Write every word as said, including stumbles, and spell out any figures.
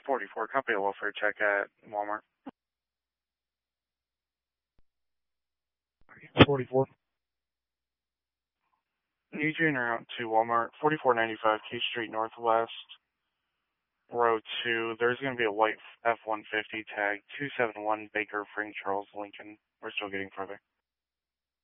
forty-four, copy a welfare check at Walmart. forty-four. Need you in route to Walmart, forty-four ninety-five K Street Northwest, row two. There's going to be a white F one fifty tag, two seven one Baker Frank Charles Lincoln. We're still getting further.